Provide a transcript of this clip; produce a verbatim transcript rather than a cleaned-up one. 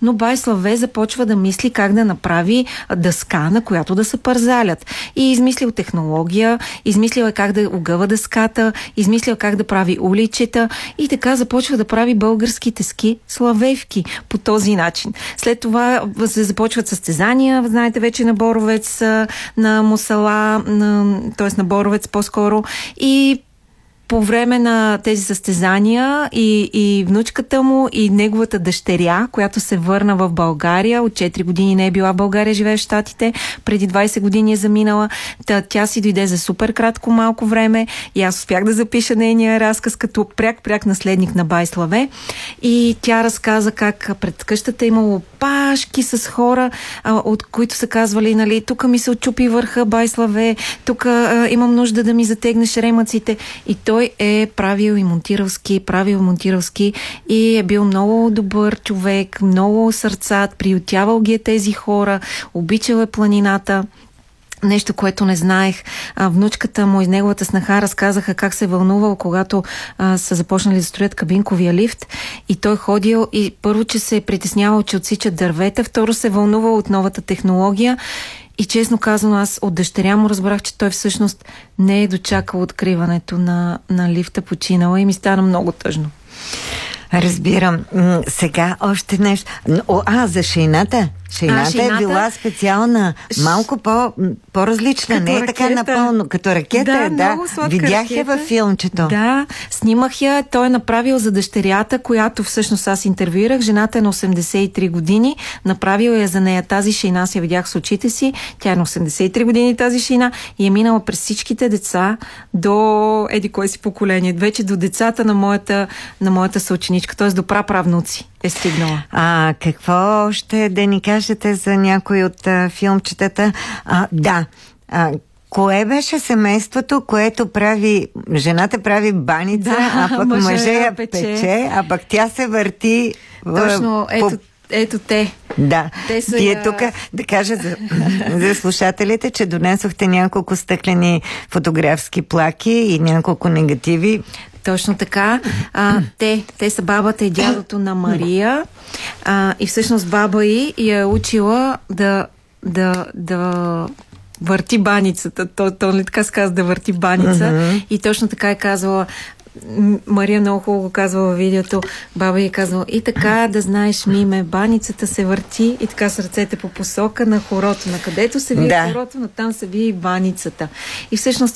но бай Славе започва да мисли как да направи дъска, на която да се парзалят. И измислил технология, измислил е как да огъва дъската, измислил как да прави уличета и така започва да прави българските ски славейвки по този начин. След това се започват състезания, знаете вече на Боровец, на Мусала, на, т.е. на Боровец по-скоро, и по време на тези състезания и, и внучката му и неговата дъщеря, която се върна в България, от четири години не е била в България, живее в Щатите, преди двайсет години е заминала. Та, тя си дойде за супер кратко малко време и аз успях да запиша нейния разказ като пряк-пряк наследник на бай Славе. И тя разказа как пред къщата имало пашки с хора, а, от които са казвали, нали, тук ми се отчупи върха, бай Славе, тук имам нужда да ми затегнеш ремъците. И той е правил и монтирал ски, правил монтирал ски и е бил много добър човек, много сърцат, приютявал ги е тези хора, обичал е планината. Нещо, което не знаех. А, внучката му и неговата снаха разказаха как се е вълнувал, когато а, са започнали да строят кабинковия лифт и той ходил и първо, че се е притеснявал, че отсичат дървета, второ се е вълнувал от новата технология и честно казано аз от дъщеря му разбрах, че той всъщност не е дочакал откриването на, на лифта, починала и ми стана много тъжно. Разбирам. Сега още нещо. А, за шейната? Шейната, а, шейната е била специална, малко по, по-различна, като не е така напълно, като ракета. Да, да. Видях ракета. Я във филмчето. Да, снимах я. Той е направил за дъщерята, която всъщност аз интервюирах. Жената е на осемдесет и три години. Направил я за нея тази шейна, аз я видях с очите си. Тя е на осемдесет и три години тази шейна и е минала през всичките деца до еди кое си поколение. Вече до децата на моята, на моята съученичка, т.е. до праправнуци е стигнала. А какво ще да ни кажете за някой от а, филмчетата? А, да, а, кое беше семейството, което прави, жената прави баница, да, а пък мъжа я пече. пече, а пък тя се върти. Точно, по... ето, ето те. Да, те са... Вие тук да кажа за, за слушателите, че донесохте няколко стъклени фотографски плаки и няколко негативи. Точно така. А, те, те са бабата и дядото на Мария а, и всъщност баба й я е учила да, да, да върти баницата. То, то ли така се казва, да върти баница. Uh-huh. И точно така е казвала, Мария много хубаво го казва във видеото, баба й е казвала, и така да знаеш, Миме, баницата се върти и така с ръцете по посока на хорото. На където се вие да. хорото, на там се вие и баницата. И всъщност